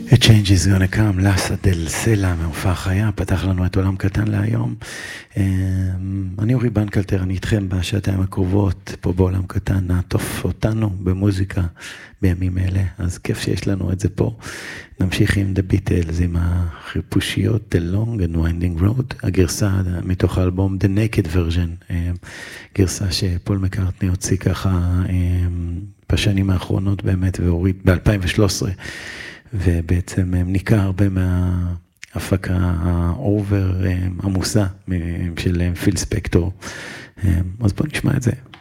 A Change is Gonna Come, לאסה דל סלע מהופעה חיה, פתח לנו את עולם קטן להיום. אני אורי בנקלטר, אני איתכם בשעתיים הקרובות, פה בעולם קטן, נעטוף אותנו במוזיקה בימים אלה, אז כיף שיש לנו את זה פה. נמשיך עם The Beatles, עם החיפושיות The Long and Winding Road, הגרסה מתוך האלבום The Naked Version, גרסה שפול מקארטני הוציא ככה בשנים האחרונות באמת, והוריד ב-2013, ובעצם ניכר הרבה מההפקה האובר עמוסה של פיל ספקטור. אז בואו נשמע את זה.